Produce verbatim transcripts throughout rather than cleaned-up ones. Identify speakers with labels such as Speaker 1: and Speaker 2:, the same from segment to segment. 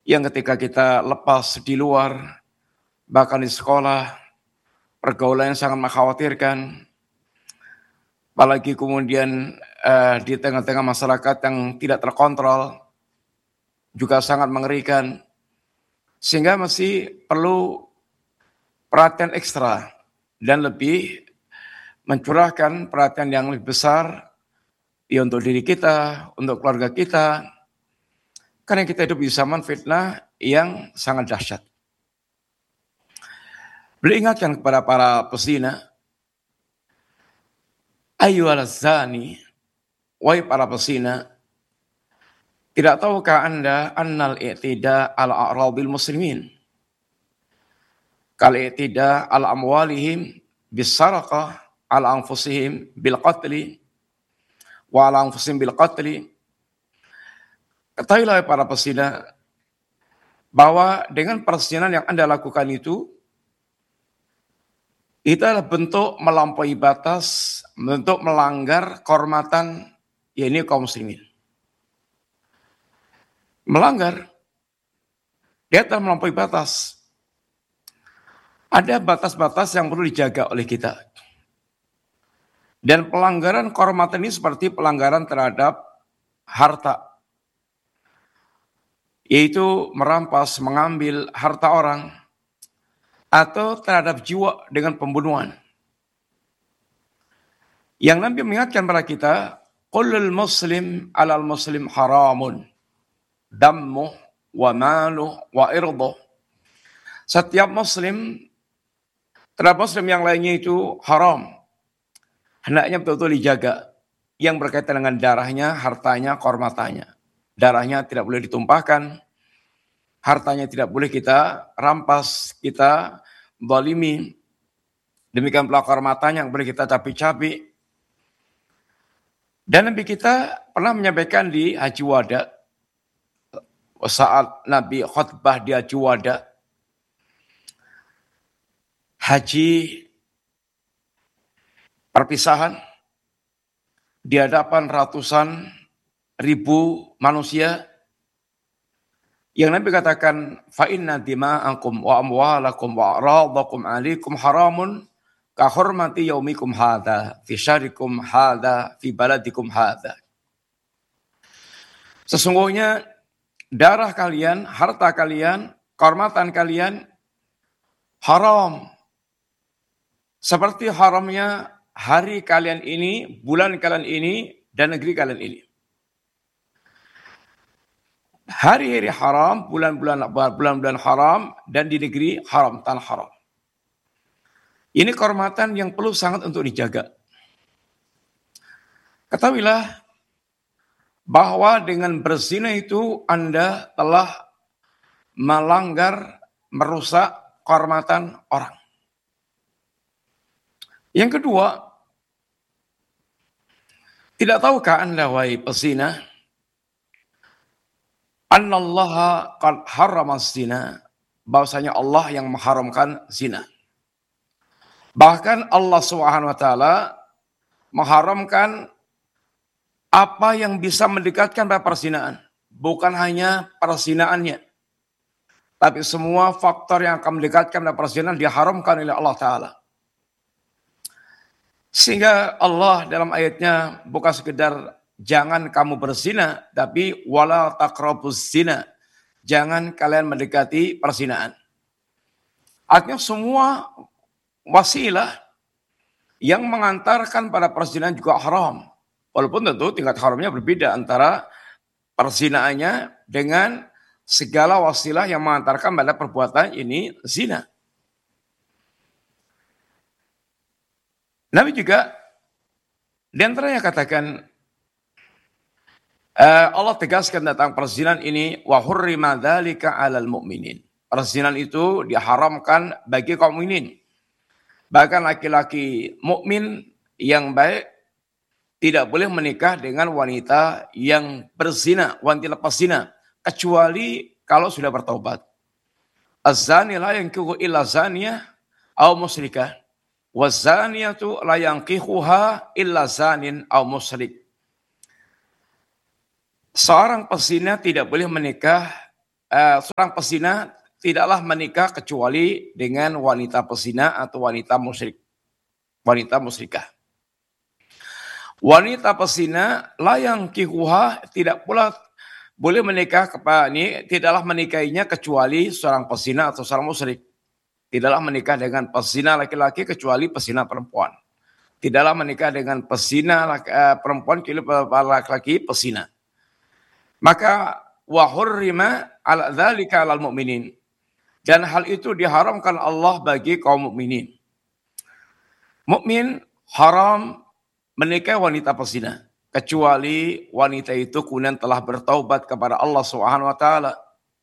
Speaker 1: yang ketika kita lepas di luar, bahkan di sekolah, pergaulan yang sangat mengkhawatirkan, apalagi kemudian eh, di tengah-tengah masyarakat yang tidak terkontrol, juga sangat mengerikan, sehingga masih perlu perhatian ekstra dan lebih mencurahkan perhatian yang lebih besar ya untuk diri kita, untuk keluarga kita, karena kita hidup di zaman fitnah yang sangat dahsyat. Beliau ingatkan kepada para pesina, ayyuhal zani, wahai para pesina, tidak tahukah anda annal i'tida ala a'radil muslimin, kal i'tida ala amwalihim bisaraqah ala anfusihim bil qatli wa ala anfusihim bil qatli. Ketahuilah para pesina bahwa dengan persinahan yang anda lakukan itu, itu adalah bentuk melampaui batas, bentuk melanggar kehormatan yakni kaum muslimin. Melanggar, dia telah melampaui batas. Ada batas-batas yang perlu dijaga oleh kita. Dan pelanggaran kehormatan ini seperti pelanggaran terhadap harta, yaitu merampas, mengambil harta orang, atau terhadap jiwa dengan pembunuhan. Yang Nabi mengingatkan kepada kita, kullul muslim alal muslim haramun, dammuh wa maluh wa irduh. Setiap muslim terhadap muslim yang lainnya itu haram. Hendaknya betul-betul dijaga. Yang berkaitan dengan darahnya, hartanya, kehormatannya. Darahnya tidak boleh ditumpahkan, hartanya tidak boleh kita rampas, kita zalimi. Demikian pula kehormatannya yang boleh kita capi-capi. Dan Nabi kita pernah menyampaikan di Haji Wada, saat Nabi khutbah di Haji Wada, haji perpisahan di hadapan ratusan ribu manusia, yang Nabi katakan, fa inna dima'akum wa amwalakum wa a'radakum 'alaikum haramun ka hurmati yaumikum hadza fi syarikum hadza fi baladikum hadza. Sesungguhnya darah kalian, harta kalian, kehormatan kalian haram seperti haramnya hari kalian ini, bulan kalian ini, dan negeri kalian ini. Hari-hari haram, bulan-bulan bulan-bulan haram, dan di negeri haram, tanah haram. Ini kehormatan yang perlu sangat untuk dijaga. Ketahuilah bahwa dengan berzina itu Anda telah melanggar, merusak kehormatan orang. Yang kedua, tidak tahukah Anda wahai pesina, annallaha qad harrama zina, bahwasanya Allah yang mengharamkan zina. Bahkan Allah Subhanahu wa taala mengharamkan apa yang bisa mendekatkan pada perzinaan, bukan hanya perzinaannya, tapi semua faktor yang akan mendekatkan pada perzinaan diharamkan oleh Allah taala. Sehingga Allah dalam ayatnya bukan sekedar jangan kamu berzina, tapi wala taqrabuz zina, jangan kalian mendekati perzinaan. Artinya semua wasilah yang mengantarkan pada perzinaan juga haram. Walaupun tentu tingkat haramnya berbeda antara perzinaannya dengan segala wasilah yang mengantarkan pada perbuatan ini zina. Nabi juga di antaranya katakan, uh, Allah tegaskan tentang perzinahan ini, wa hurrima dzalika 'alal mu'minin. Perzinahan itu diharamkan bagi kaum mukminin. Bahkan laki-laki mukmin yang baik tidak boleh menikah dengan wanita yang berzina, wanita lepas zina, kecuali kalau sudah bertobat. Az-zani la yankihu illa zaniyah aw musyrikah. Wazaniyatu la yankihuha illa zanin aw musyrik. Seorang pezina tidak boleh menikah uh, seorang pezina tidaklah menikah kecuali dengan wanita pezina atau wanita musyrik, wanita musyrikah. Wanita pezina layang kihuha tidak pula boleh menikah kepada ini, tidaklah menikahinya kecuali seorang pezina atau seorang musyrik. Tidaklah menikah dengan pezina laki-laki kecuali pezina perempuan. Tidaklah menikah dengan pezina laki, uh, perempuan kecuali laki-laki pezina. Maka wa hurrima ala dzalika alal mu'minin. Dan hal itu diharamkan Allah bagi kaum mukminin. Mukmin haram menikah wanita pezina kecuali wanita itu kemudian telah bertaubat kepada Allah Subhanahu wa taala.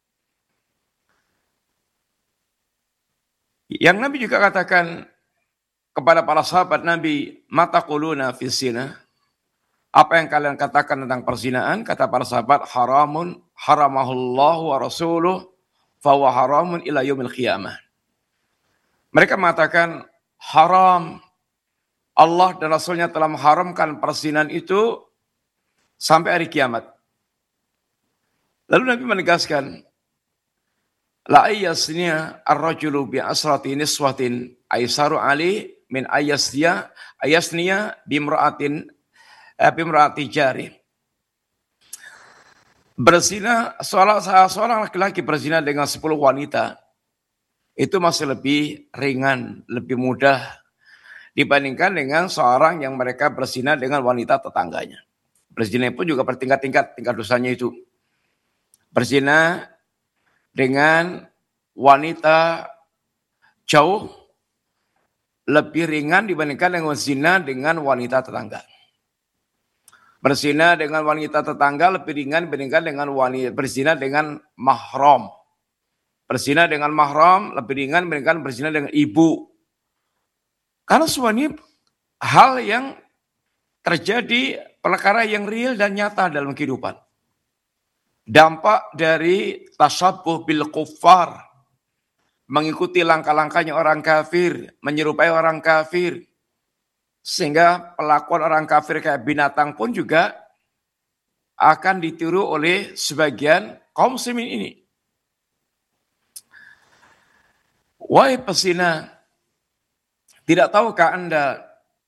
Speaker 1: Yang Nabi juga katakan kepada para sahabat Nabi, "Mata quluna fi zina?" Apa yang kalian katakan tentang perzinaan? Kata para sahabat, haramun haramahullahu wa rasuluh fa huwa haramun ila yaumil qiyamah. Mereka mengatakan haram, Allah dan Rasulnya telah mengharamkan perzinahan itu sampai hari kiamat. Lalu Nabi menegaskan, la ayyasniya ar-rajulu bi asrati niswatin aisaru ali min ayyasniya ayyasniya bimra'atin bimra'ati jari. Berzina seorang seorang laki-laki berzina dengan sepuluh wanita itu masih lebih ringan, lebih mudah dibandingkan dengan seorang yang mereka berzina dengan wanita tetangganya. Berzina pun juga bertingkat-tingkat tingkat dosanya itu. Berzina dengan wanita jauh lebih ringan dibandingkan dengan zina dengan wanita tetangga. Berzina dengan wanita tetangga lebih ringan dibandingkan dengan wanita berzina dengan mahram. Berzina dengan mahram lebih ringan dibandingkan berzina dengan ibu. Karena semua ini hal yang terjadi, perkara yang real dan nyata dalam kehidupan. Dampak dari tashabbuh bil kuffar, mengikuti langkah-langkahnya orang kafir, menyerupai orang kafir, sehingga pelakuan orang kafir kayak binatang pun juga akan ditiru oleh sebagian kaum muslimin ini. Wahai pezina, tidak tahukah Anda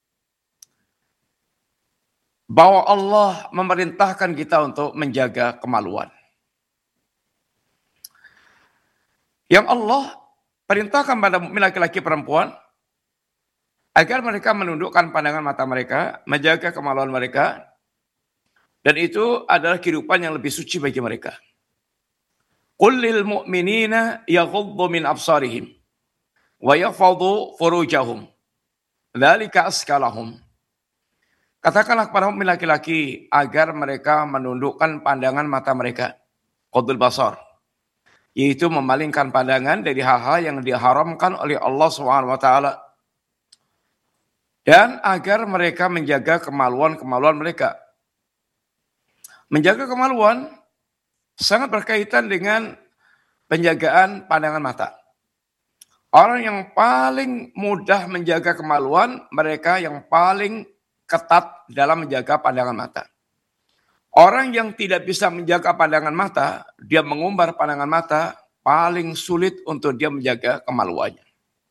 Speaker 1: bahwa Allah memerintahkan kita untuk menjaga kemaluan? Yang Allah perintahkan pada mukmin laki-laki perempuan agar mereka menundukkan pandangan mata mereka, menjaga kemaluan mereka, dan itu adalah kehidupan yang lebih suci bagi mereka. Qul lil mu'minina yaghuddu min absarihim wa yahfadhu furujahum. Dzalika askalahum. Katakanlah kepada mukmin laki-laki agar mereka menundukkan pandangan mata mereka, qadul basar, yaitu memalingkan pandangan dari hal-hal yang diharamkan oleh Allah Subhanahu wa taala, dan agar mereka menjaga kemaluan-kemaluan mereka. Menjaga kemaluan sangat berkaitan dengan penjagaan pandangan mata. Orang yang paling mudah menjaga kemaluan, mereka yang paling ketat dalam menjaga pandangan mata. Orang yang tidak bisa menjaga pandangan mata, dia mengumbar pandangan mata, paling sulit untuk dia menjaga kemaluannya.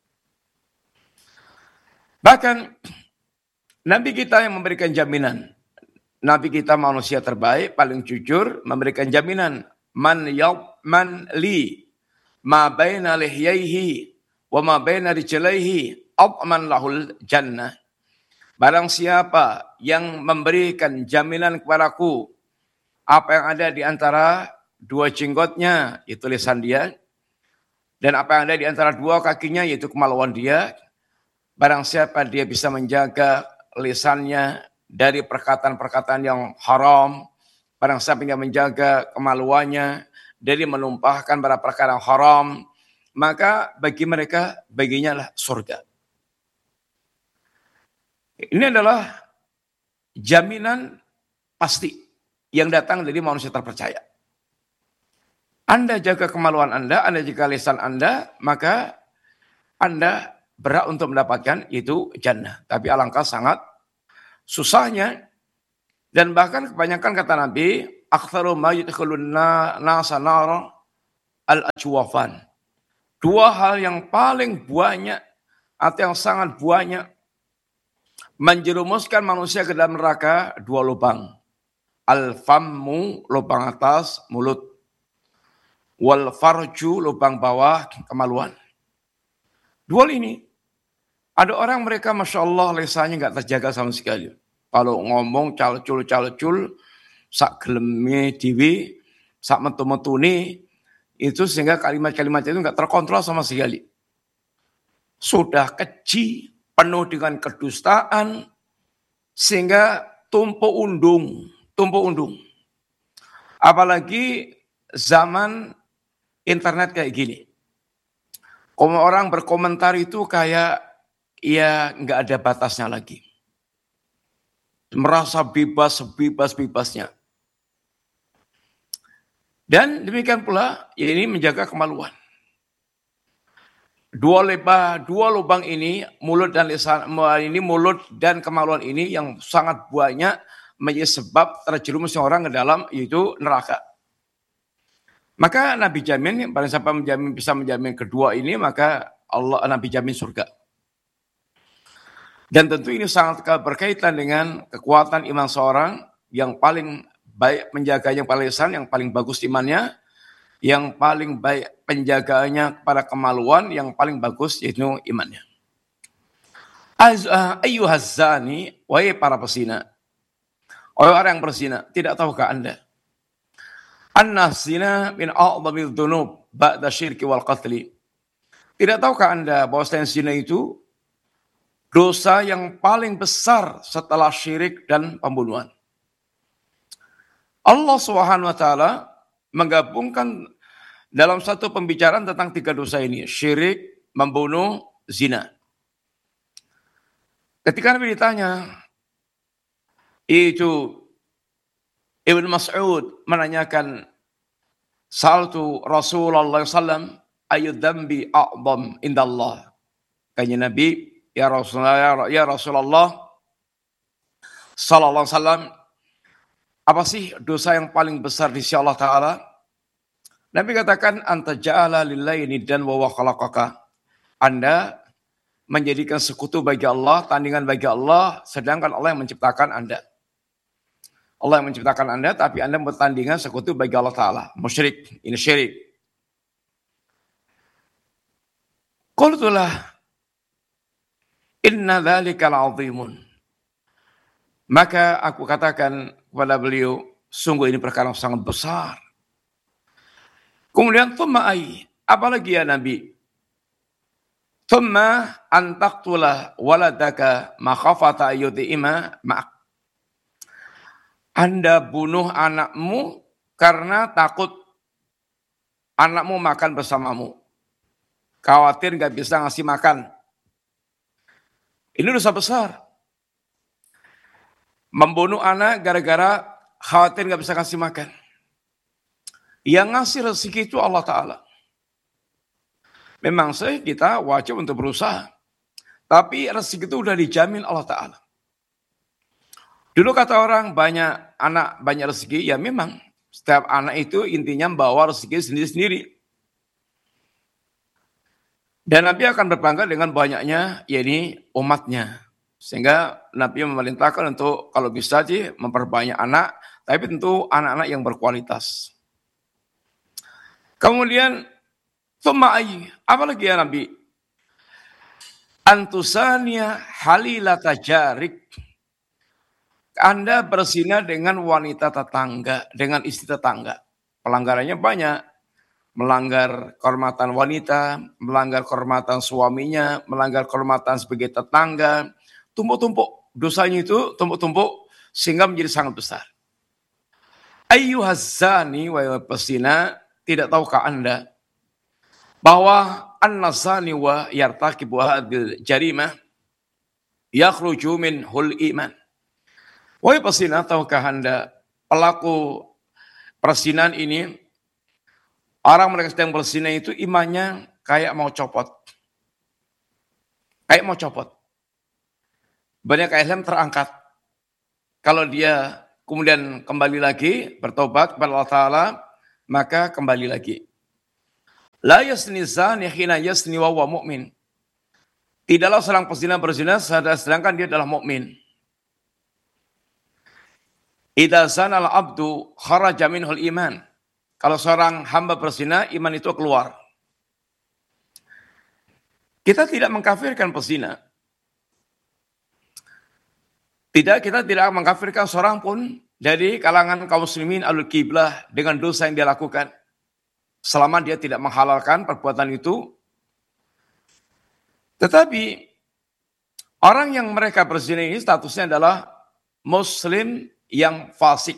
Speaker 1: Bahkan Nabi kita yang memberikan jaminan, Nabi kita manusia terbaik, paling jujur, memberikan jaminan, man yadman li ma baina lihyaihi wa ma baina rijlaihi adman lahul jannah. Barang siapa yang memberikan jaminan kepadaku apa yang ada di antara dua jenggotnya, yaitu lisan dia, dan apa yang ada di antara dua kakinya, yaitu kemaluan dia, barang siapa dia bisa menjaga lisannya dari perkataan-perkataan yang haram, barang siapa yang menjaga kemaluannya dari menumpahkan pada perkara yang haram, maka bagi mereka, baginya lah surga. Ini adalah jaminan pasti yang datang dari manusia terpercaya. Anda jaga kemaluan Anda, Anda jaga lisan Anda, maka Anda berhak untuk mendapatkan itu jannah. Tapi alangkah sangat susahnya, dan bahkan kebanyakan kata Nabi, aktsaru ma yadkhulun nasa nar al-ajwafan. Dua hal yang paling banyak atau yang sangat banyak menjerumuskan manusia ke dalam neraka, dua lubang. Al-fammu, lubang atas, mulut. Wal farju, lubang bawah, kemaluan. Dua ini. Ada orang mereka, Masya Allah, lesannya nggak terjaga sama sekali. Kalau ngomong calcul-calcul, sak geleme diwi, sak metu-metuni, itu sehingga kalimat-kalimat itu nggak terkontrol sama sekali. Sudah keji, penuh dengan kedustaan, sehingga tumpuk undung, tumpuk undung. Apalagi zaman internet kayak gini. Kalau orang berkomentar itu kayak ya nggak ada batasnya lagi. Merasa bebas, bebas-bebasnya. Dan demikian pula, ya ini menjaga kemaluan. Dua lebah, dua lubang ini, mulut dan lisan, ini mulut dan kemaluan ini yang sangat banyak menjadi sebab terjerumusnya orang ke dalam yaitu neraka. Maka Nabi jamin, pada siapa menjamin, bisa menjamin kedua ini, maka Allah Nabi jamin surga. Dan tentu ini sangat berkaitan dengan kekuatan iman seorang yang paling baik menjaganya, yang paling lisan, yang paling bagus imannya, yang paling baik penjagaannya kepada kemaluan, yang paling bagus yaitu imannya. Ayyuhaz zani, wahai para pesina, wahai orang yang berzina, tidak tahukah anda? Anna zina min a'zamil dzunub ba'da syirki wal qatli. Tidak tahukah anda bahwa zina itu dosa yang paling besar setelah syirik dan pembunuhan? Allah Subhanahu wa taala menggabungkan dalam satu pembicaraan tentang tiga dosa ini, syirik, membunuh, zina. Ketika Nabi ditanya, itu Ibn Mas'ud menanyakan, Saltu Rasulullah sallallahu alaihi wasallam ayu dzambi a'zam indallah. Kanya Nabi, ya Rasulullah, ya Rasulullah sallallahu alaihi wasallam, apa sih dosa yang paling besar di sisi Allah Ta'ala? Nabi katakan, anta ja'ala lillahi niddan wa wa khalaqaka. Anda menjadikan sekutu bagi Allah, tandingan bagi Allah, sedangkan Allah yang menciptakan Anda. Allah yang menciptakan Anda, tapi Anda bertandingan sekutu bagi Allah Ta'ala. Musyrik, ini syirik. Qultulah, inna dzalika al'azimun. Maka aku katakan kepada beliau, sungguh ini perkara sangat besar. Kemudian thumma ai, apalagi ya Nabi? Thumma an taqtula waladaka makhafata ayyutima ma'ak. Anda bunuh anakmu karena takut anakmu makan bersamamu. Khawatir gak bisa ngasih makan. Ini dosa besar. Membunuh anak gara-gara khawatir gak bisa ngasih makan. Yang ngasih rezeki itu Allah Ta'ala. Memang sih kita wajib untuk berusaha. Tapi rezeki itu udah dijamin Allah Ta'ala. Dulu kata orang banyak anak banyak rezeki, ya memang. Setiap anak itu intinya membawa rezeki sendiri-sendiri. Dan Nabi akan berbangga dengan banyaknya, yakni umatnya. Sehingga Nabi memerintahkan untuk kalau bisa sih memperbanyak anak, tapi tentu anak-anak yang berkualitas. Kemudian, Thumma'i, apalagi ya Nabi? Antusania halilata jarik. Anda berzina dengan wanita tetangga, dengan istri tetangga. Pelanggarannya banyak. Melanggar kehormatan wanita, melanggar kehormatan suaminya, melanggar kehormatan sebagai tetangga. Tumpuk-tumpuk. Dosanya itu tumpuk-tumpuk sehingga menjadi sangat besar. Ayyuhaz zani wa pesina, tidak tahukah Anda bahwa an-nazani wa yartaqibu hadhil jarimah yakhruju min hul iman. Wahai pesina, tahukah Anda pelaku persinan ini, orang mereka sedang berzina itu imannya kayak mau copot. Kayak mau copot. Banyak K S M terangkat. Kalau dia kemudian kembali lagi bertobat kepada Allah Ta'ala, maka kembali lagi. La yasni zani hina yasni wa huwa mu'min. Tidaklah seorang pezina berzina sedangkan dia adalah mukmin. Idza zana al-'abdu kharaja minhul iman. Kalau seorang hamba berzina, iman itu keluar. Kita tidak mengkafirkan pezina. Tidak, kita tidak mengkafirkan seorang pun dari kalangan kaum muslimin alul qiblah dengan dosa yang dia lakukan. Selama dia tidak menghalalkan perbuatan itu. Tetapi orang yang mereka berzina ini statusnya adalah muslim yang fasik.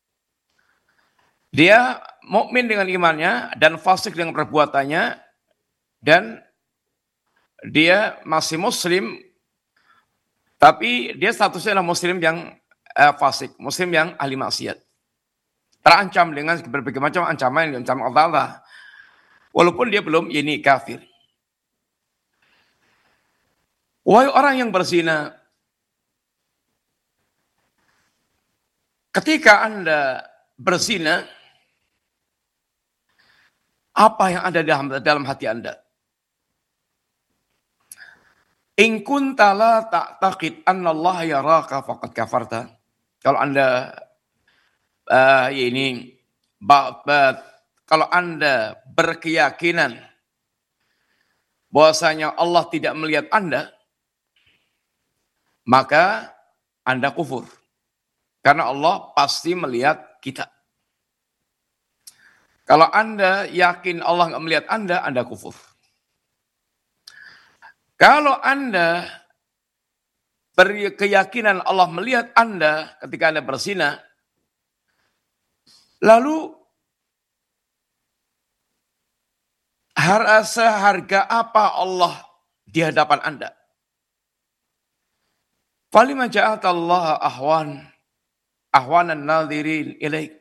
Speaker 1: Dia mukmin dengan imannya dan fasik dengan perbuatannya, dan dia masih muslim tapi dia statusnya adalah muslim yang uh, fasik, muslim yang ahli maksiat. Terancam dengan berbagai macam ancaman yang ancaman Allah. Walaupun dia belum ini kafir. Wahai orang yang berzina, ketika Anda berzina, apa yang ada dalam, dalam hati Anda? In kunta la ta'taqid anna Allah yaraka faqad kafarta. Kalau Anda uh, ini kalau Anda berkeyakinan bahwasanya Allah tidak melihat Anda, maka Anda kufur. Karena Allah pasti melihat kita. Kalau Anda yakin Allah nggak melihat Anda, Anda kufur. Kalau Anda berkeyakinan Allah melihat Anda ketika Anda berzina, lalu seharga apa Allah di hadapan Anda? Falima ja'atallaha ahwan ahwanan nadhirin ilaik.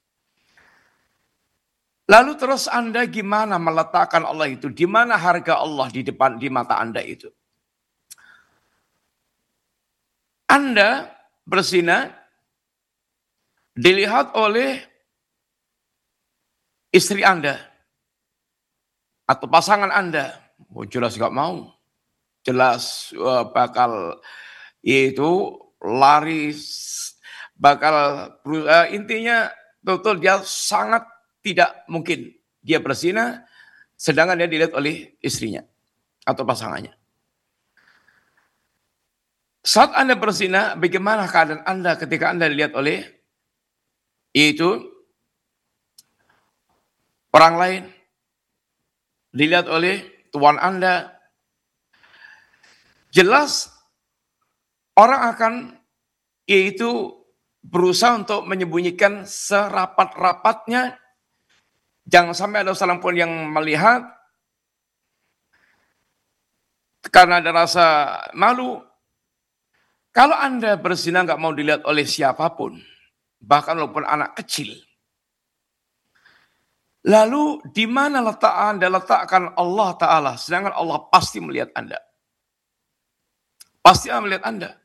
Speaker 1: Lalu terus Anda gimana meletakkan Allah itu? Di mana harga Allah di depan di mata Anda itu? Anda berzina dilihat oleh istri Anda atau pasangan Anda. Oh, jelas gak mau. Jelas uh, bakal itu lari, bakal uh, intinya betul dia sangat tidak mungkin dia berzina, sedangkan dia dilihat oleh istrinya atau pasangannya. Saat Anda berzina, bagaimana keadaan Anda ketika Anda dilihat oleh itu orang lain, dilihat oleh tuan Anda? Jelas orang akan yaitu berusaha untuk menyembunyikan serapat-rapatnya. Jangan sampai ada seorang pun yang melihat karena ada rasa malu. Kalau Anda berzina nggak mau dilihat oleh siapapun, bahkan walaupun anak kecil, lalu di mana letak Anda letakkan Allah Ta'ala, sedangkan Allah pasti melihat Anda. Pasti akan melihat Anda.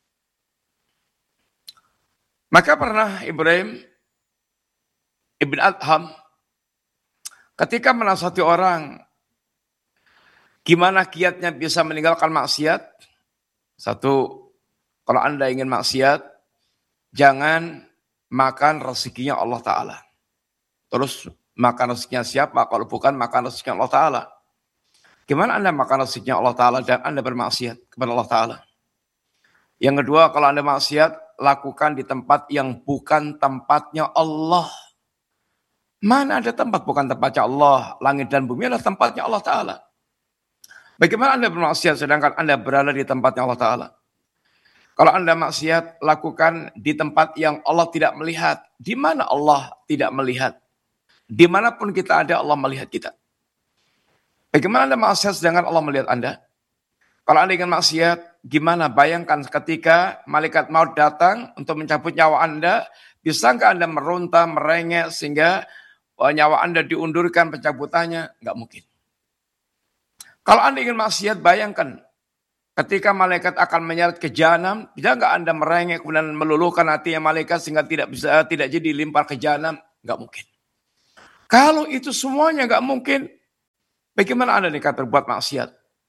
Speaker 1: Maka pernah Ibrahim Ibn Adham ketika menasihati orang, gimana kiatnya bisa meninggalkan maksiat? Satu, kalau Anda ingin maksiat, jangan makan rezekinya Allah Ta'ala. Terus, makan rezekinya siapa? Kalau bukan makan rezekinya Allah Ta'ala. Gimana Anda makan rezekinya Allah Ta'ala dan Anda bermaksiat kepada Allah Ta'ala? Yang kedua, kalau Anda maksiat, lakukan di tempat yang bukan tempatnya Allah. Mana ada tempat bukan tempatnya Allah? Langit dan bumi adalah tempatnya Allah Ta'ala. Bagaimana Anda bermaksiat sedangkan Anda berada di tempatnya Allah Ta'ala? Kalau Anda maksiat, lakukan di tempat yang Allah tidak melihat. Di mana Allah tidak melihat? Dimanapun kita ada, Allah melihat kita. Bagaimana Anda maksiat sedangkan Allah melihat Anda? Kalau Anda ingin maksiat, gimana? Bayangkan ketika malaikat maut datang untuk mencabut nyawa Anda, bisakah Anda meronta, merengek sehingga nyawa Anda diundurkan pencabutannya? Enggak mungkin. Kalau Anda ingin maksiat, bayangkan ketika malaikat akan menyeret ke jahanam, bisa enggak Anda merengek kemudian meluluhkan hatinya malaikat sehingga tidak bisa tidak jadi limpar ke jahanam? Enggak mungkin. Kalau itu semuanya enggak mungkin, Bagaimana Anda nikah berbuat maksiat?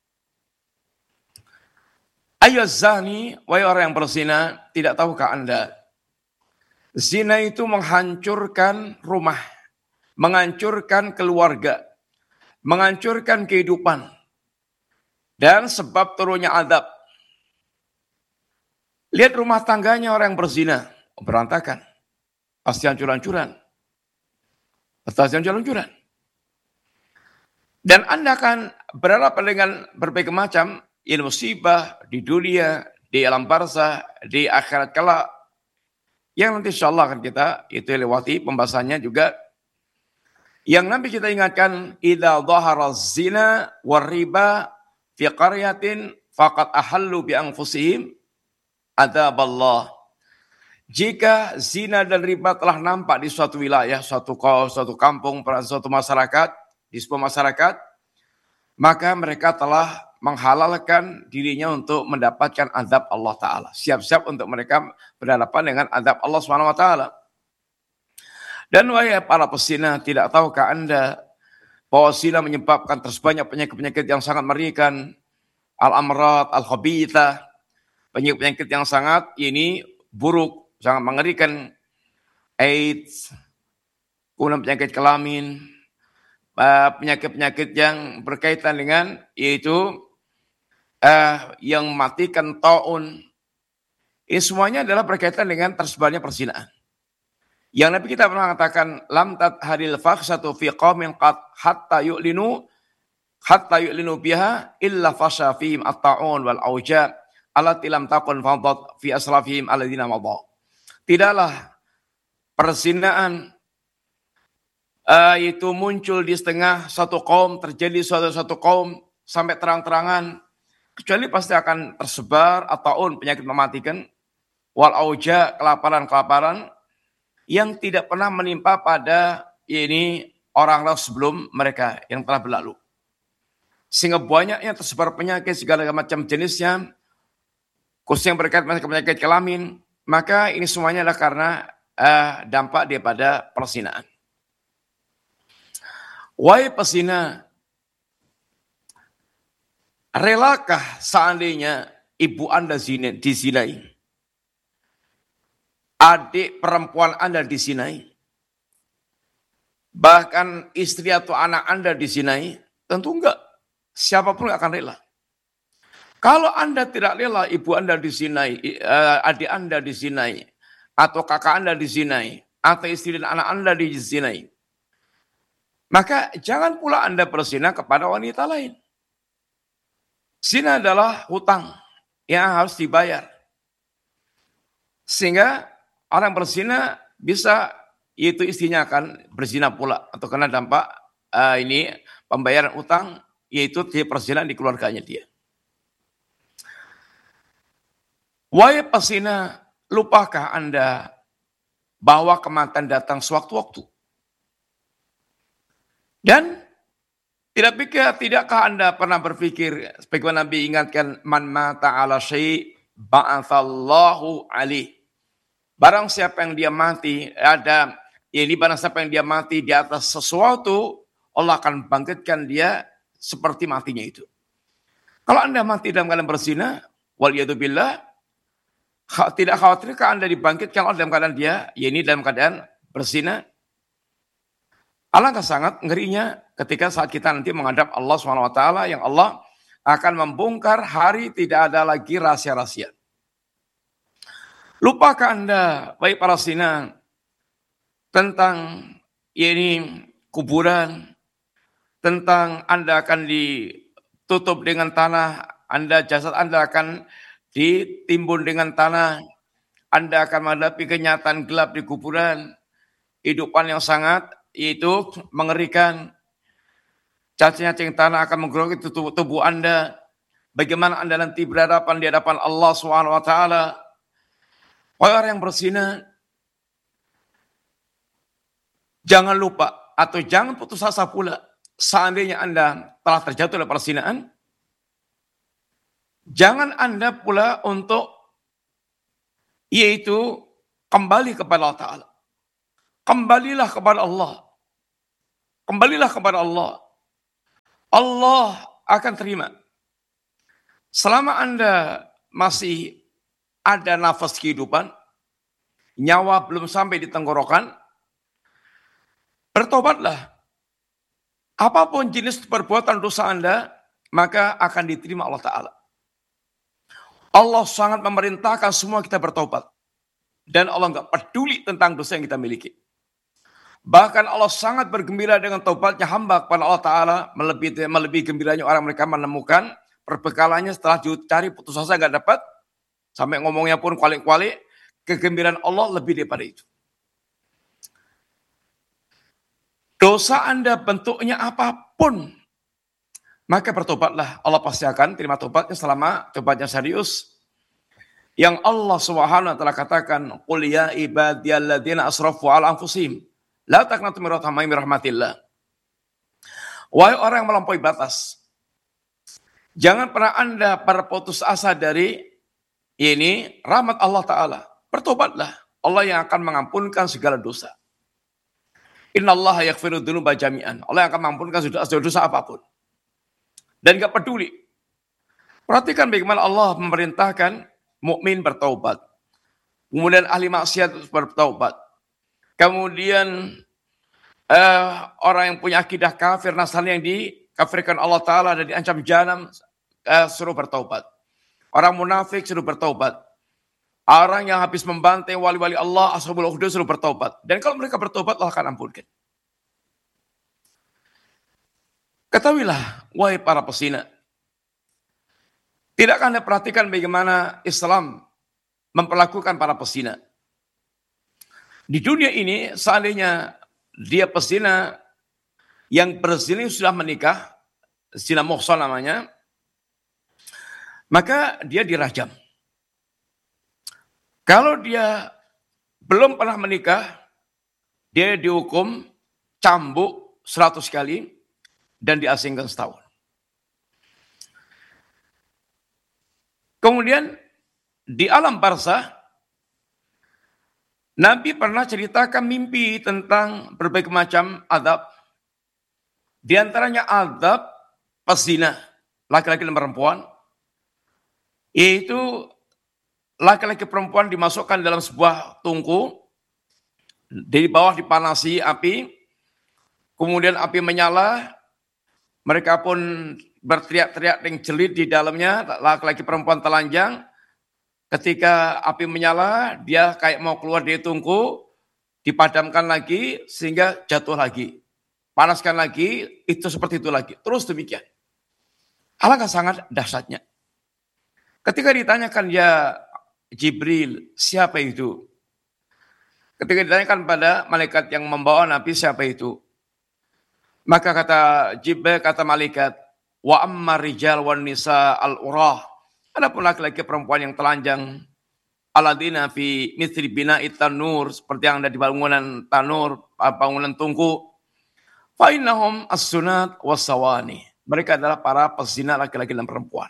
Speaker 1: Ayo zani, wahai orang yang berzina, tidak tahukah Anda? Zina itu menghancurkan rumah, menghancurkan keluarga, menghancurkan kehidupan, dan sebab turunnya adab. Lihat rumah tangganya orang yang berzina, berantakan, pasti hancur-hancuran, pasti hancur-hancuran. Dan Anda akan berhadapan dengan berbagai macam ilmu musibah di dunia, di alam barzah, di akhirat kelak, yang nanti insya Allah akan kita itu lewati pembahasannya juga. Yang nanti kita ingatkan, idza dhahara zina war riba fi qaryatin faqad ahallu bi anfusihim adzaballah. Jika zina dan riba telah nampak di suatu wilayah, suatu kos, suatu kampung, suatu masyarakat, di sebuah masyarakat, maka mereka telah menghalalkan dirinya untuk mendapatkan azab Allah Ta'ala. Siap-siap untuk mereka berhadapan dengan azab Allah Subhanahu Wa Ta'ala. Dan wahai para pesina, tidak tahukah Anda bahwa zina menyebabkan tersebanyak penyakit-penyakit yang sangat mengerikan, al-amrat, al-khabithah, penyakit-penyakit yang sangat ini buruk, sangat mengerikan, AIDS, kemudian penyakit kelamin, penyakit-penyakit yang berkaitan dengan yaitu uh, yang mematikan taun. Ini semuanya adalah berkaitan dengan tersebarnya perzinaan. Yang Nabi kita pernah mengatakan, lam tadharil fakhsatu fi qaumin qad hatta yu'linu hatta yu'linu biha illa fasha fihim at-ta'un wal auja allati lam takun fadat fi aslafihim alladziina madha. Tidaklah perzinaan uh, itu muncul di setengah satu kaum, terjadi suatu satu kaum sampai terang-terangan, kecuali pasti akan tersebar at-ta'un, penyakit mematikan, wal auja, kelaparan-kelaparan yang tidak pernah menimpa pada ini orang-orang sebelum mereka yang telah berlalu. Sehingga banyaknya tersebar penyakit segala macam jenisnya, khususnya yang berkaitan dengan penyakit kelamin, maka ini semuanya adalah karena uh, dampak daripada perzinaan. Wahai pesina, relakah seandainya ibu Anda dizinai? Adik perempuan Anda dizinai, bahkan istri atau anak Anda dizinai? Tentu enggak. Siapapun akan rela. Kalau Anda tidak rela ibu Anda dizinai, adik Anda dizinai, atau kakak Anda dizinai, atau istri dan anak Anda dizinai, maka jangan pula Anda berzina kepada wanita lain. Zina adalah hutang yang harus dibayar. Sehingga orang berzina bisa itu istrinya akan berzina pula atau kena dampak uh, ini pembayaran utang, yaitu dia perzinahan di keluarganya dia. Wahai pesina, lupakah Anda bahwa kematian datang sewaktu-waktu? Dan tidak pikir, tidakkah Anda pernah berpikir sebagaimana Nabi ingatkan, man mata ala syai' ba'atsallahu alaihi. Barang siapa yang dia mati, ada, ini barang siapa yang dia mati di atas sesuatu, Allah akan bangkitkan dia seperti matinya itu. Kalau Anda mati dalam keadaan berzina, waliyadzubillah, tidak khawatirkah Anda dibangkitkan Allah dalam keadaan dia, ya ini dalam keadaan berzina? Alangkah sangat ngerinya ketika saat kita nanti menghadap Allah subhanahu wa taala, yang Allah akan membongkar hari tidak ada lagi rahasia-rahasia. Lupakah Anda, baik para sina, tentang ini kuburan, tentang Anda akan ditutup dengan tanah, Anda jasad Anda akan ditimbun dengan tanah, Anda akan menghadapi kenyataan gelap di kuburan, kehidupan yang sangat yaitu mengerikan, cacing-cacing tanah akan menggerogoti tubuh, tubuh Anda. Bagaimana Anda nanti berhadapan di hadapan Allah subhanahu wa taala? Orang yang berzina, jangan lupa atau jangan putus asa pula. Seandainya Anda telah terjatuh dalam perzinaan, jangan Anda pula untuk yaitu kembali kepada Allah Ta'ala. Kembalilah kepada Allah. Kembalilah kepada Allah. Allah akan terima. Selama Anda masih ada nafas kehidupan, nyawa belum sampai di tenggorokan, bertobatlah. Apapun jenis perbuatan dosa Anda, maka akan diterima Allah Ta'ala. Allah sangat memerintahkan semua kita bertobat. Dan Allah nggak peduli tentang dosa yang kita miliki. Bahkan Allah sangat bergembira dengan taubatnya hamba kepada Allah Ta'ala, melebihi, melebihi gembiranya orang mereka menemukan perbekalannya setelah dicari putus asa nggak dapat, sampai ngomongnya pun kualik-kualik, kegembiraan Allah lebih daripada itu. Dosa Anda bentuknya apapun, maka bertobatlah. Allah pasti akan terima tobatnya selama tobatnya serius. Yang Allah Subhanahu wa taala katakan, "Qul ya ibadiyalladzina asrafu ala anfusihim, la taqnatu min rahmatillah." Wahai orang yang melampaui batas, jangan pernah Anda berputus asa dari ini rahmat Allah Ta'ala. Bertobatlah. Allah yang akan mengampunkan segala dosa. Innallaha yaghfiru dzunuba jami'an. Allah yang akan mengampunkan segala dosa apapun. Dan gak peduli. Perhatikan bagaimana Allah memerintahkan mukmin bertaubat. Kemudian ahli maksiat bertaubat. Kemudian uh, orang yang punya akidah kafir, Nasrani yang dikafirkan Allah Ta'ala dan diancam jahanam, uh, suruh bertaubat. Orang munafik suruh bertaubat. Orang yang habis membantai wali-wali Allah, ashabul ukhdud suruh bertaubat. Dan kalau mereka bertaubat, Allah akan ampunkan. Ketahuilah, wahai para pesina, tidakkah Anda perhatikan bagaimana Islam memperlakukan para pesina? Di dunia ini, seandainya dia pesina yang berzina sudah menikah, zina muhsan namanya, maka dia dirajam. Kalau dia belum pernah menikah, dia dihukum cambuk seratus kali dan diasingkan setahun. Kemudian di alam barzah, Nabi pernah ceritakan mimpi tentang berbagai macam adab. Di antaranya adab pezina, laki-laki dan perempuan, yaitu laki-laki perempuan dimasukkan dalam sebuah tungku, di bawah dipanasi api, kemudian api menyala, mereka pun berteriak-teriak dengan jelit di dalamnya, laki-laki perempuan telanjang. Ketika api menyala, dia kayak mau keluar dari tungku, dipadamkan lagi sehingga jatuh lagi. Panaskan lagi, itu seperti itu lagi. Terus demikian. Alangkah sangat dahsyatnya. Ketika ditanyakan, ya Jibril, siapa itu? Ketika ditanyakan pada malaikat yang membawa Nabi, siapa itu? Maka kata Jibril, kata malaikat, wa amma rijal wan nisa al-urah. Adapun laki-laki perempuan yang telanjang, aladina fi mithri bina'i tanur, seperti yang ada di bangunan tanur, bangunan tungku, fa innahum as-sunat was-sawani. Mereka adalah para pezina laki-laki dan perempuan.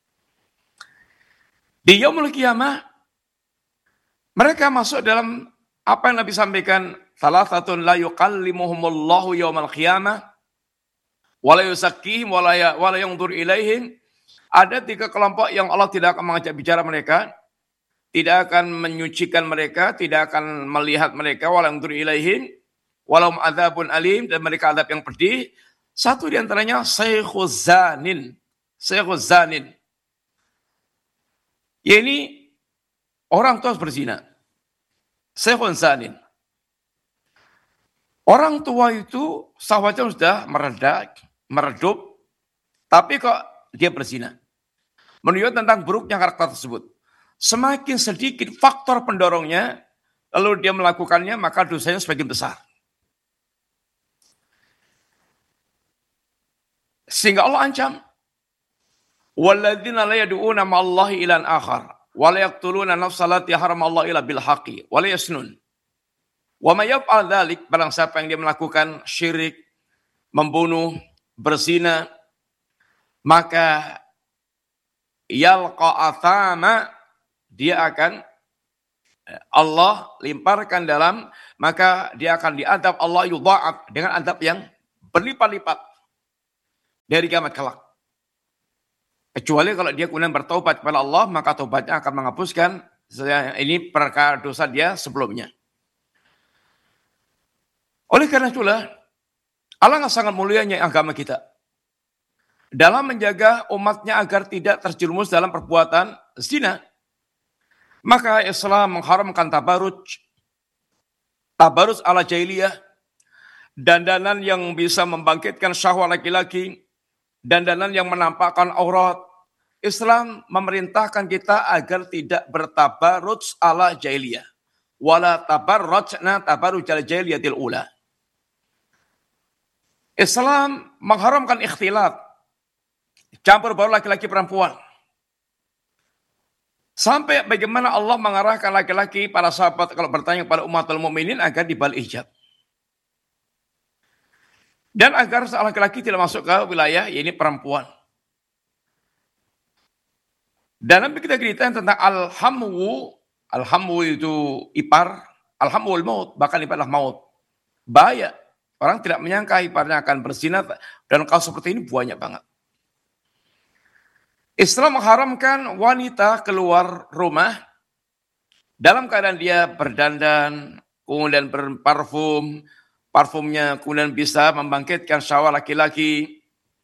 Speaker 1: Di yaumul qiyamah, mereka masuk dalam apa yang Nabi sampaikan, salasatun la yukallimuhumullahu yaumal qiyamah wa la yuzakkihim wa la yanzur ilaihim. Ada tiga kelompok yang Allah tidak akan mengajak bicara mereka, tidak akan menyucikan mereka, tidak akan melihat mereka, wa la yanzur ilaihim wa lahum adzabun alim, dan mereka azab yang pedih. Satu di antaranya syekhuz zanin, syekhuz zanin. Ya, ini orang tua berzina. Syekhun zanin. Orang tua itu syahwatnya sudah meredak, meredup, tapi kok dia berzina. Menunjukkan tentang buruknya karakter tersebut. Semakin sedikit faktor pendorongnya, lalu dia melakukannya, maka dosanya semakin besar. Sehingga Allah ancam, walladzina la yad'una ma'allahi ilan akhar wa la yaqtuluna nafsa allati haramallahu illa bil haqqi wa la yasnun. Wa may yaf'al dzalik, barang siapa yang dia melakukan syirik, membunuh, berzina, maka yalqa athama, dia akan Allah limparkan dalam, maka dia akan diadab Allah yudha'af dengan adab yang berlipat-lipat. dari kiamat kelak. Kecuali kalau dia kemudian bertaubat kepada Allah, maka taubatnya akan menghapuskan ini perkara dosa dia sebelumnya. Oleh karena itulah, alangkah sangat mulianya agama kita dalam menjaga umatnya agar tidak terjerumus dalam perbuatan zina. Maka Islam mengharamkan tabaruj, tabaruj ala jahiliyah, dandanan yang bisa membangkitkan syahwat laki-laki, dandanan yang menampakkan aurat. Islam memerintahkan kita agar tidak bertabaruj ala jahiliyah. Wala tabarrajna tabarrujal jahiliyatil ula. Islam mengharamkan ikhtilat, campur baur laki-laki perempuan. Sampai bagaimana Allah mengarahkan laki-laki, para sahabat kalau bertanya kepada umatul mukminin agar dibalik hijab. Dan agar seorang laki-laki tidak masuk ke wilayah ini perempuan. Dalam kita cerita tentang al-hamu, al-hamu itu ipar, al-hamul maut, bahkan ipar adalah maut. Bahaya. Orang tidak menyangka iparnya akan berzina, dan kasus seperti ini banyak banget. Islam mengharamkan wanita keluar rumah dalam keadaan dia berdandan, kemudian berparfum, parfumnya kemudian bisa membangkitkan syahwat laki-laki.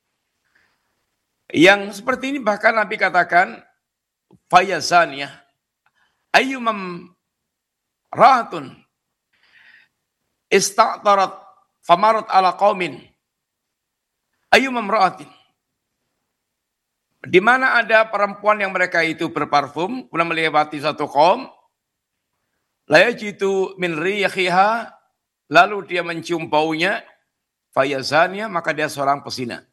Speaker 1: Yang seperti ini bahkan Nabi katakan, fayazaniyah, ayyumam ra'atun ista'tarat famarat ala qaumin ayyumam ra'atin. Di mana ada perempuan yang mereka itu berparfum, kemudian melewati satu kaum, la yajidu min riyahiha, lalu dia mencium baunya, fayazaniyah, maka dia seorang pezina.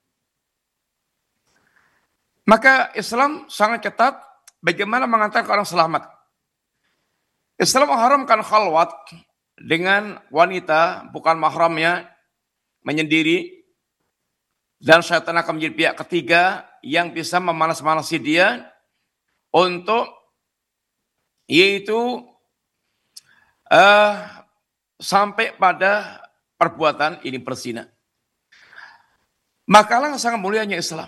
Speaker 1: Maka Islam sangat ketat bagaimana mengantarkan orang selamat. Islam mengharamkan khalwat dengan wanita bukan mahramnya, menyendiri, dan syaitan akan menjadi pihak ketiga yang bisa memanas-manasi dia untuk yaitu uh, sampai pada perbuatan ini berzina. Maka lah sangat mulianya Islam.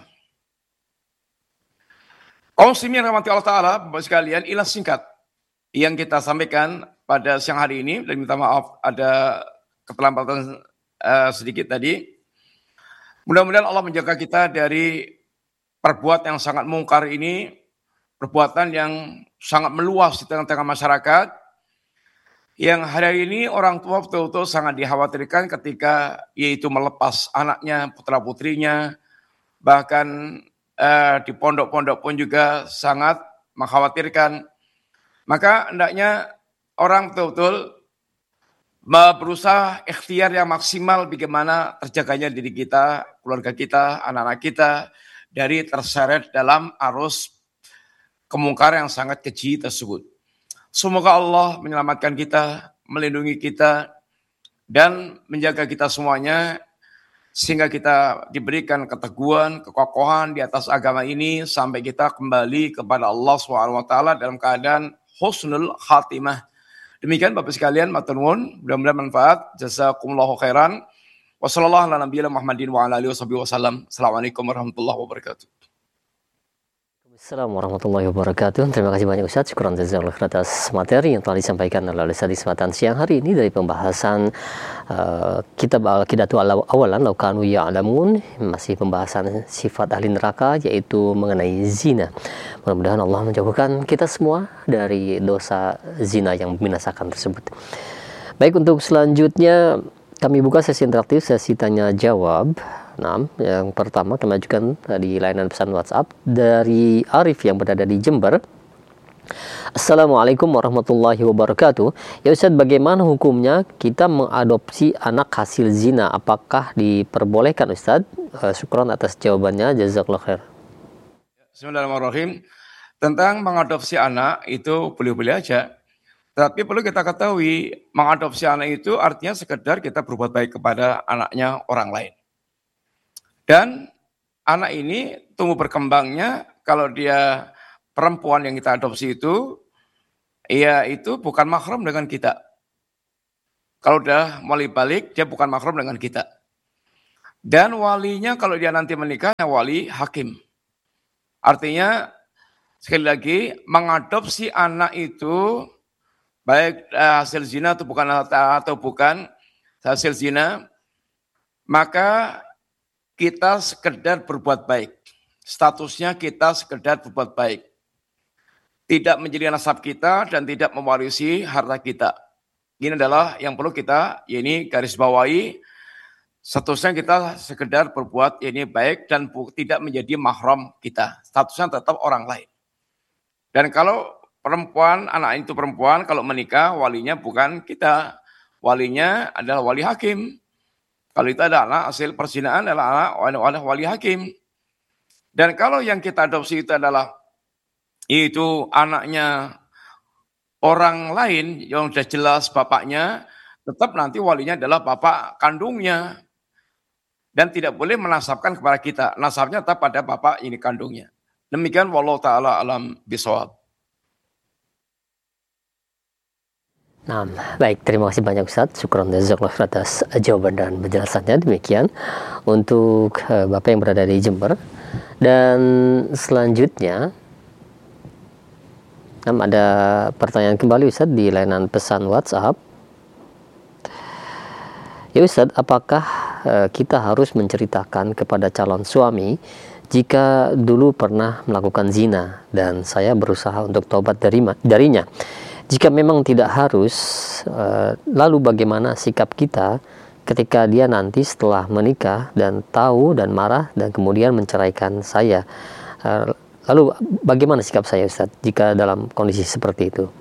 Speaker 1: Kaum muslimin rahmati Allah Ta'ala, Bapak sekalian, inilah singkat yang kita sampaikan pada siang hari ini, dan minta maaf ada keterlambatan uh, sedikit tadi. Mudah-mudahan Allah menjaga kita dari perbuatan yang sangat mungkar ini, perbuatan yang sangat meluas di tengah-tengah masyarakat, yang hari ini orang tua betul-betul sangat dikhawatirkan ketika yaitu melepas anaknya, putra-putrinya, bahkan eh, di pondok-pondok pun juga sangat mengkhawatirkan. Maka hendaknya orang betul-betul berusaha ikhtiar yang maksimal bagaimana terjaganya diri kita, keluarga kita, anak-anak kita dari terseret dalam arus kemungkaran yang sangat keji tersebut. Semoga Allah menyelamatkan kita, melindungi kita, dan menjaga kita semuanya sehingga kita diberikan keteguhan, kekokohan di atas agama ini sampai kita kembali kepada Allah subhanahu wa taala dalam keadaan husnul khatimah. Demikian Bapak sekalian, matur nuwun, mudah-mudahan manfaat. Jazakumullahu khairan. Wassallallahu ala nabiyina Muhammadin wa ala alihi wasallam. Assalamualaikum warahmatullahi wabarakatuh.
Speaker 2: Assalamualaikum warahmatullahi wabarakatuh. Terima kasih banyak Ustaz. Syukran jazakallahu atas materi yang telah disampaikan oleh Ustaz di kesempatan siang hari ini dari pembahasan uh, kitab Al-Aqidatu Awalan Law Kanu Ya'lamun, masih pembahasan sifat ahli neraka yaitu mengenai zina. Mudah-mudahan Allah menjauhkan kita semua dari dosa zina yang membinasakan tersebut. Baik, untuk selanjutnya kami buka sesi interaktif, sesi tanya jawab. Nah, yang pertama kami ajukan di layanan pesan WhatsApp dari Arif yang berada di Jember. Assalamualaikum warahmatullahi wabarakatuh. Ya Ustaz, bagaimana hukumnya kita mengadopsi anak hasil zina? Apakah diperbolehkan Ustaz? Uh, syukran atas jawabannya, jazakallahu khair.
Speaker 1: Bismillahirrahmanirrahim. Tentang mengadopsi anak itu boleh-boleh aja. Tapi perlu kita ketahui, mengadopsi anak itu artinya sekedar kita berbuat baik kepada anaknya orang lain. Dan anak ini tumbuh berkembangnya, kalau dia perempuan yang kita adopsi itu, ya itu bukan mahram dengan kita. Kalau udah mulai balik, dia bukan mahram dengan kita. Dan walinya kalau dia nanti menikah, wali hakim. Artinya, sekali lagi, mengadopsi anak itu, baik uh, hasil zina atau bukan, atau bukan hasil zina, maka kita sekedar berbuat baik. Statusnya kita sekedar berbuat baik. Tidak menjadi nasab kita dan tidak mewarisi harta kita. Ini adalah yang perlu kita ya ini garis bawahi. Statusnya kita sekedar berbuat ini baik dan tidak menjadi mahram kita. Statusnya tetap orang lain. Dan kalau perempuan, anak itu perempuan, kalau menikah walinya bukan kita. Walinya adalah wali hakim. Kalau itu adalah hasil perzinaan adalah anak wali hakim. Dan kalau yang kita adopsi itu adalah itu anaknya orang lain yang sudah jelas bapaknya, tetap nanti walinya adalah bapak kandungnya. Dan tidak boleh menasabkan kepada kita. Nasabnya tetap pada bapak ini kandungnya. Demikian wallahu ta'ala alam bisawab.
Speaker 2: Nah, baik, terima kasih banyak Ustaz. Syukron jazakallah atas jawaban dan penjelasannya. Demikian untuk uh, Bapak yang berada di Jember. Dan selanjutnya nah, ada pertanyaan kembali Ustaz di layanan pesan WhatsApp. Ya Ustaz, apakah uh, kita harus menceritakan kepada calon suami jika dulu pernah melakukan zina dan saya berusaha untuk taubat dari darinya? Jika memang tidak harus, uh, lalu bagaimana sikap kita ketika dia nanti setelah menikah dan tahu dan marah dan kemudian menceraikan saya? Uh, lalu bagaimana sikap saya Ustaz jika dalam kondisi seperti itu?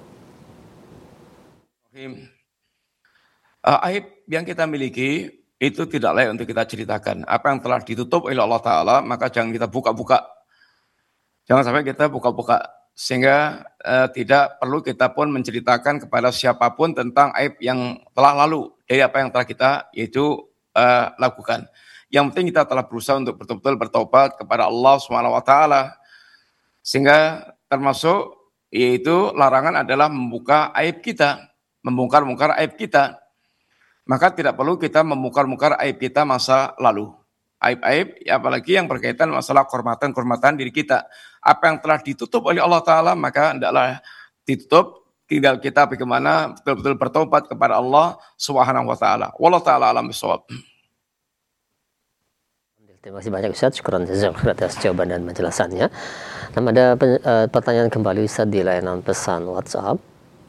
Speaker 1: Uh, aib yang kita miliki itu tidak layak untuk kita ceritakan. Apa yang telah ditutup oleh Allah Ta'ala, maka jangan kita buka-buka. Jangan sampai kita buka-buka. Sehingga uh, tidak perlu kita pun menceritakan kepada siapapun tentang aib yang telah lalu. Dari apa yang telah kita yaitu uh, lakukan. Yang penting kita telah berusaha untuk betul-betul bertobat kepada Allah Subhanahu Wa Ta'ala. Sehingga termasuk yaitu larangan adalah membuka aib kita. Membongkar-bongkar aib kita. Maka tidak perlu kita membongkar-bongkar aib kita masa lalu. Aib-aib, ya apalagi yang berkaitan masalah kehormatan-kehormatan diri kita. Apa yang telah ditutup oleh Allah Ta'ala, maka hendaklah ditutup. Tinggal kita bagaimana betul-betul bertobat kepada Allah Subhanahu Wa Ta'ala. Wallahu Ta'ala alam bisawab.
Speaker 2: Terima kasih banyak Ustaz. Syukran jazakallah atas jawaban dan penjelasannya. Nah, ada uh, pertanyaan kembali Ustaz di layanan pesan WhatsApp.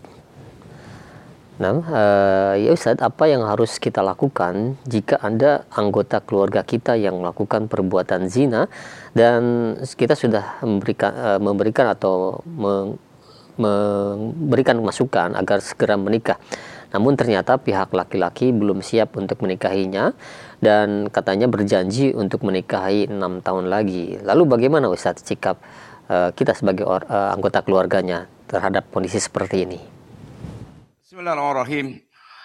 Speaker 2: Nah, uh, ya Ustaz, apa yang harus kita lakukan jika ada anggota keluarga kita yang melakukan perbuatan zina dan kita sudah memberikan, uh, memberikan atau me, memberikan masukan agar segera menikah. Namun ternyata pihak laki-laki belum siap untuk menikahinya dan katanya berjanji untuk menikahi enam tahun lagi. Lalu bagaimana Ustaz sikap uh, kita sebagai or, uh, anggota keluarganya terhadap kondisi seperti ini?
Speaker 1: Bismillahirrahmanirrahim.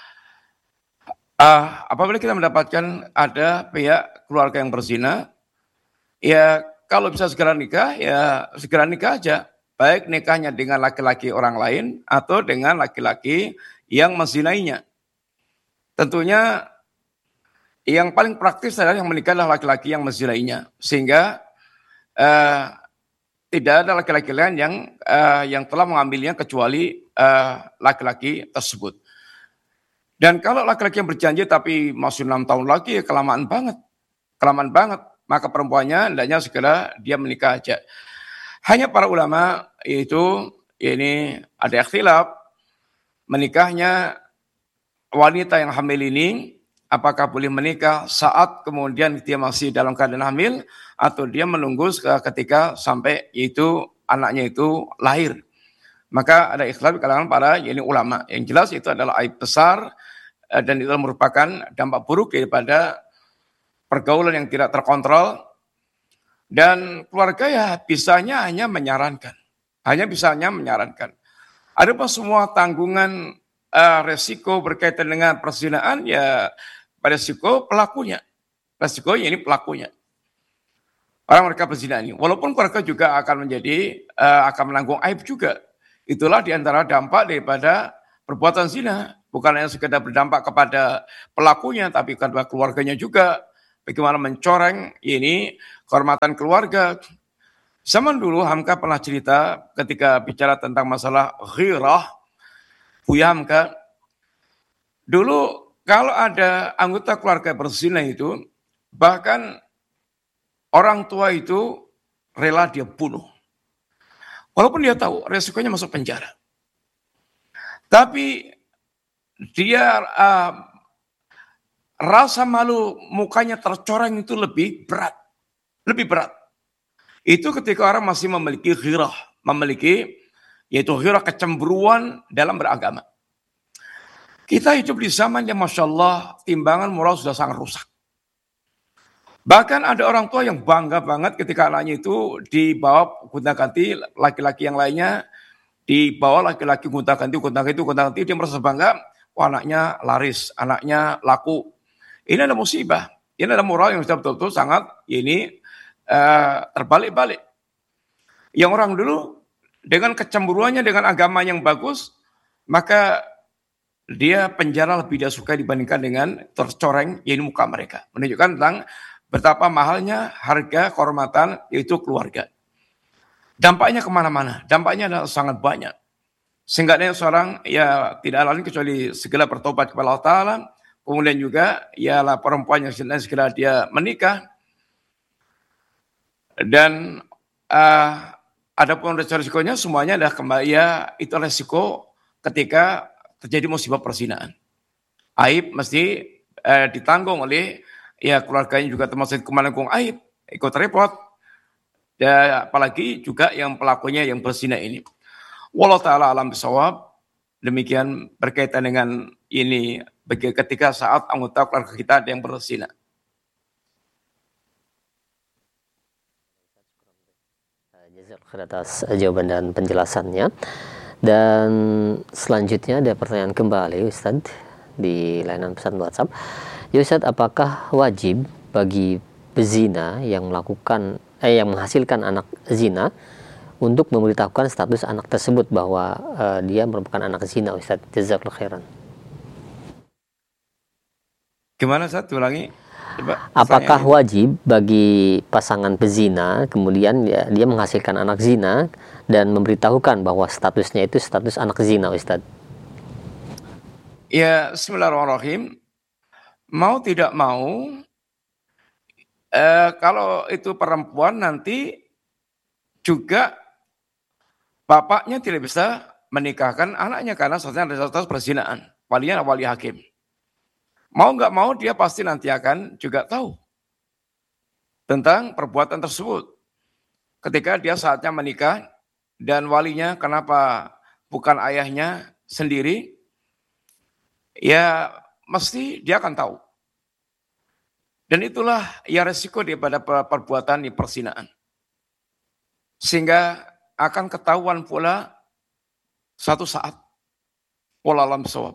Speaker 1: Uh, apabila kita mendapatkan ada pihak keluarga yang berzina, ya kalau bisa segera nikah, ya segera nikah aja. Baik nikahnya dengan laki-laki orang lain atau dengan laki-laki yang menzinainya. Tentunya yang paling praktis adalah yang menikah adalah laki-laki yang menzinainya. Sehingga uh, tidak ada laki-laki lain yang uh, yang telah mengambilnya kecuali uh, laki-laki tersebut. Dan kalau laki-laki yang berjanji tapi masih enam tahun lagi, ya kelamaan banget. Kelamaan banget. Maka perempuannya hendaknya segera dia menikah aja. Hanya para ulama itu ini ada ikhtilaf menikahnya wanita yang hamil ini apakah boleh menikah saat kemudian dia masih dalam keadaan hamil atau dia menunggu ketika sampai itu anaknya itu lahir. Maka ada ikhtilaf di kalangan para yakni ulama. Yang jelas itu adalah aib besar dan itu merupakan dampak buruk daripada pergaulan yang tidak terkontrol. Dan keluarga ya bisanya hanya menyarankan. Hanya bisanya menyarankan. Adapun semua tanggungan uh, resiko berkaitan dengan perzinaan ya pada resiko pelakunya. Resiko ya ini pelakunya. Orang mereka berzina ini. Walaupun keluarga juga akan menjadi, uh, akan menanggung aib juga. Itulah diantara dampak daripada perbuatan zina. Bukan hanya sekedar berdampak kepada pelakunya, tapi kepada keluarganya juga. bagaimana mencoreng ini kehormatan keluarga. Zaman dulu Hamka pernah cerita ketika bicara tentang masalah ghirah, Buya Hamka, dulu kalau ada anggota keluarga berzina itu, bahkan orang tua itu rela dia bunuh. Walaupun dia tahu resikonya masuk penjara. Tapi dia uh, rasa malu mukanya tercoreng itu lebih berat. Lebih berat. Itu ketika orang masih memiliki ghirah. Memiliki, yaitu ghirah kecemburuan dalam beragama. Kita hidup di zaman yang Masya Allah, timbangan moral sudah sangat rusak. Bahkan ada orang tua yang bangga banget ketika anaknya itu dibawa gonta-ganti laki-laki yang lainnya, dibawa laki-laki gonta-ganti, gonta-ganti, gonta-ganti, dia merasa bangga, wah anaknya laris, anaknya laku. Ini ada musibah, ini ada moral yang sudah betul-betul sangat ini uh, terbalik-balik. Yang orang dulu dengan kecemburuannya dengan agama yang bagus, maka dia penjara lebih dia suka dibandingkan dengan tercoreng yaitu muka mereka. Menunjukkan tentang betapa mahalnya harga kehormatan yaitu keluarga. Dampaknya kemana-mana, dampaknya adalah sangat banyak. Sehingga ada seorang ya tidak lain kecuali segera bertobat kepada Allah Ta'ala. Kemudian juga ialah perempuan yang segera dia menikah. Dan uh, ada pun resikonya semuanya adalah kembali ya itu resiko ketika terjadi musibah perzinaan. Aib mesti uh, ditanggung oleh ya keluarganya juga termasuk kemananggung aib, ikut repot. Ya, apalagi juga yang pelakunya yang berzina ini. Wallahu ta'ala alam bisawab. Demikian berkaitan dengan ini ketika saat anggota keluarga kita ada yang berzina.
Speaker 2: Jazakallahu atas jawaban dan penjelasannya. Dan selanjutnya ada pertanyaan kembali Ustaz di layanan pesan WhatsApp. Ya Ustaz, apakah wajib bagi pezina yang melakukan eh, yang menghasilkan anak zina untuk memberitahukan status anak tersebut bahwa uh, dia merupakan anak zina, Ustaz? Jazakallahu khairan.
Speaker 1: Gimana Ustaz? Ulangi.
Speaker 2: Apakah wajib bagi pasangan pezina kemudian ya, dia menghasilkan anak zina dan memberitahukan bahwa statusnya itu status anak zina, Ustaz?
Speaker 1: Ya, bismillahirrahmanirrahim. Mau tidak mau, eh, kalau itu perempuan nanti juga bapaknya tidak bisa menikahkan anaknya karena statusnya ada status perzinaan. Walinya wali hakim. Mau nggak mau dia pasti nanti akan juga tahu tentang perbuatan tersebut. Ketika dia saatnya menikah dan walinya kenapa bukan ayahnya sendiri, ya mesti dia akan tahu. Dan itulah ya resiko daripada perbuatan di perzinaan. Sehingga akan ketahuan pula satu saat. Wallahu a'lam bishawab.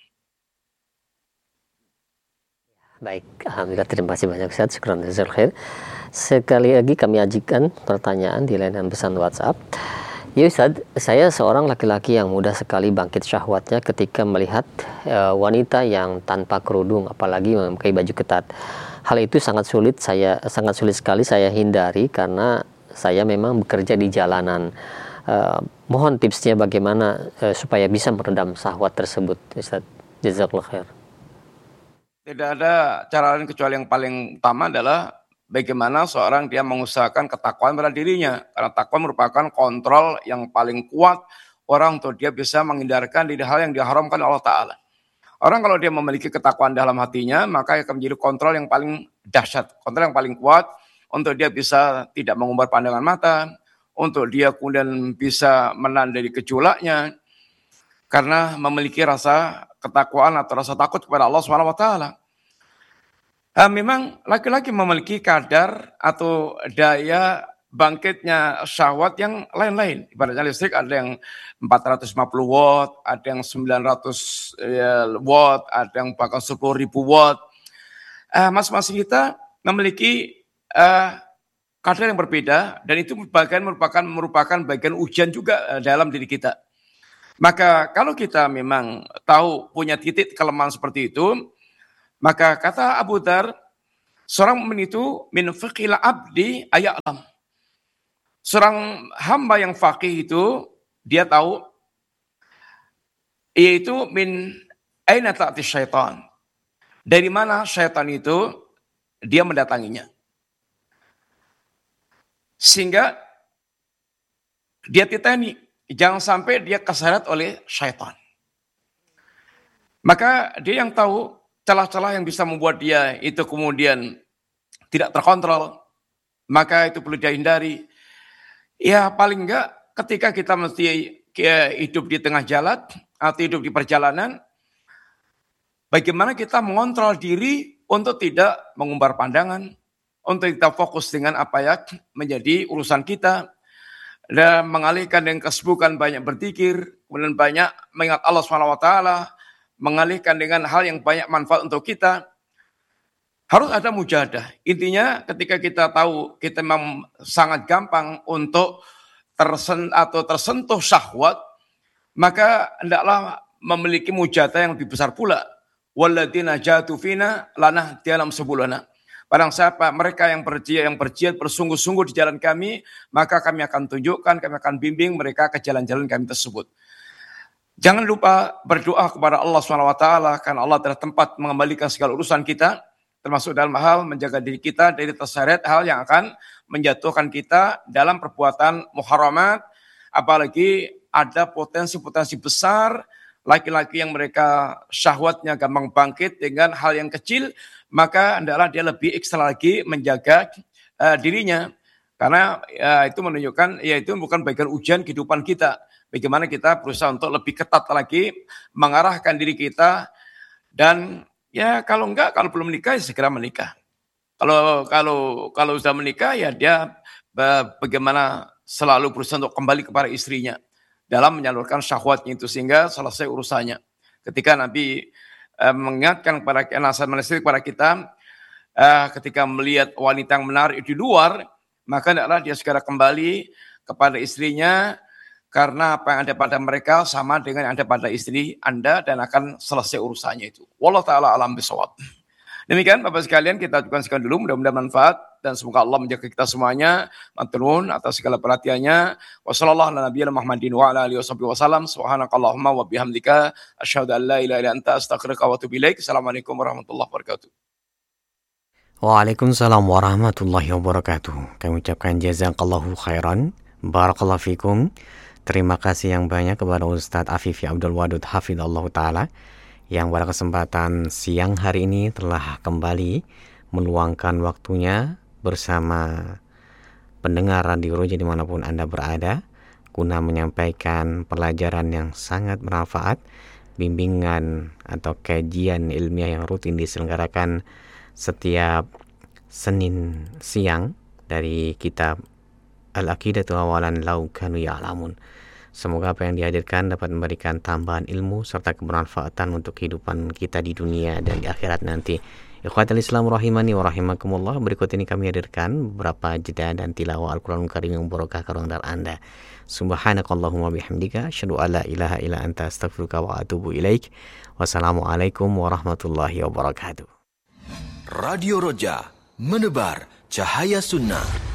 Speaker 2: Baik, alhamdulillah, terima kasih banyak Ustaz. Syukran jazakallahu khair. Sekali lagi kami ajukan pertanyaan di layanan pesan WhatsApp. Ya Ustaz, saya seorang laki-laki yang mudah sekali bangkit syahwatnya ketika melihat e, wanita yang tanpa kerudung, apalagi memakai baju ketat. Hal itu sangat sulit saya sangat sulit sekali saya hindari karena saya memang bekerja di jalanan. E, mohon tipsnya bagaimana e, supaya bisa meredam syahwat tersebut, Ustaz. Jazakallahu khair.
Speaker 1: Tidak ada cara lain kecuali yang paling utama adalah bagaimana seorang dia mengusahakan ketakwaan pada dirinya. Karena takwa merupakan kontrol yang paling kuat orang untuk dia bisa menghindarkan dari hal yang diharamkan Allah Ta'ala. Orang kalau dia memiliki ketakwaan dalam hatinya, maka akan menjadi kontrol yang paling dahsyat. Kontrol yang paling kuat untuk dia bisa tidak mengumbar pandangan mata, untuk dia kemudian bisa menahan dari gejolaknya, karena memiliki rasa ketakwaan atau rasa takut kepada Allah subhanahu wa taala. Nah, memang laki-laki memiliki kadar atau daya bangkitnya syahwat yang lain-lain. Ibaratnya listrik ada yang empat ratus lima puluh watt, ada yang sembilan ratus watt, ada yang bahkan sepuluh ribu watt. Uh, masing-masing kita memiliki uh, kadar yang berbeda dan itu bagian merupakan merupakan bagian ujian juga uh, dalam diri kita. Maka kalau kita memang tahu punya titik kelemahan seperti itu, maka kata Abu Dzar, Seorang mukmin itu min fiqhil abdi aya'lam. Seorang hamba yang faqih itu dia tahu yaitu min aina ta'ti syaitan. Dari mana syaitan itu dia mendatanginya. Sehingga dia titeni, jangan sampai dia keseret oleh syaitan. Maka dia yang tahu celah-celah yang bisa membuat dia itu kemudian tidak terkontrol, maka itu perlu dihindari. Ya paling enggak ketika kita mesti hidup di tengah jalan atau hidup di perjalanan, bagaimana kita mengontrol diri untuk tidak mengumbar pandangan, untuk kita fokus dengan apa yang menjadi urusan kita, dan mengalihkan dengan kesibukan banyak berzikir, kemudian banyak mengingat Allah subhanahu wa taala, mengalihkan dengan hal yang banyak manfaat untuk kita. Harus ada mujahadah. Intinya ketika kita tahu kita memang sangat gampang untuk tersen atau tersentuh syahwat, maka hendaklah memiliki mujahadah yang lebih besar pula. Walladzina jahadu fina lanahdiyannahum subulana. Barang siapa mereka yang berjihad, yang berjihad bersungguh-sungguh di jalan kami, maka kami akan tunjukkan, kami akan bimbing mereka ke jalan-jalan kami tersebut. Jangan lupa berdoa kepada Allah subhanahu wa taala, karena Allah adalah tempat mengembalikan segala urusan kita, termasuk dalam hal menjaga diri kita dari terseret hal yang akan menjatuhkan kita dalam perbuatan muharamat, apalagi ada potensi-potensi besar laki-laki yang mereka syahwatnya gampang bangkit dengan hal yang kecil, maka hendaklah dia lebih ekstra lagi menjaga uh, dirinya, karena uh, itu menunjukkan ya itu bukan bagian ujian kehidupan kita. Bagaimana kita berusaha untuk lebih ketat lagi mengarahkan diri kita, dan ya kalau enggak, kalau belum menikah ya segera menikah. Kalau kalau kalau sudah menikah ya dia bagaimana selalu berusaha untuk kembali kepada istrinya dalam menyalurkan syahwatnya itu sehingga selesai urusannya. Ketika Nabi uh, mengingatkan kepada nasihat manusia kepada kita, uh, ketika melihat wanita yang menarik di luar, maka hendaklah dia segera kembali kepada istrinya, karena apa yang ada pada mereka sama dengan yang ada pada istri Anda dan akan selesai urusannya itu. Wallahu ta'ala alam bisawab. Demikian Bapak sekalian, kita ajukan sekian dulu, mudah-mudahan manfaat dan semoga Allah menjaga kita semuanya. Maturun atas segala perhatiannya. Wassallallahu ala nabiyina Muhammadin wa ala alihi wasallam. Subhanakallahumma wa bihamdika asyhadu an la ilaha illa anta astaghfiruka wa atubu ilaik. Assalamualaikum warahmatullahi wabarakatuh.
Speaker 3: Waalaikumsalam warahmatullahi wabarakatuh. Kami ucapkan jazakallahu khairan. Barakallahu fikum. Terima kasih yang banyak kepada Ustadz Afifi Abdul Wadud hafidhallahu ta'ala yang pada kesempatan siang hari ini telah kembali meluangkan waktunya bersama pendengar Radio Roja dimanapun Anda berada guna menyampaikan pelajaran yang sangat bermanfaat, bimbingan atau kajian ilmiah yang rutin diselenggarakan setiap Senin siang dari kitab Al-Aqidatu Awalan Lau Kanu Ya'lamun. Semoga apa yang dihadirkan dapat memberikan tambahan ilmu serta kebermanfaatan untuk kehidupan kita di dunia dan di akhirat nanti. Ikhwatul Islam rahimani wa rahimakumullah. Berikut ini kami hadirkan beberapa jeda dan tilawah Al-Quranul Karim yang barokah ke ruang dar Anda. Subhanakallahumma bihamdika asyhadu an la ilaha illa anta astaghfiruka wa atubu ilaik. Wassalamualaikum warahmatullahi wabarakatuh.
Speaker 4: Radio Roja menebar cahaya sunnah.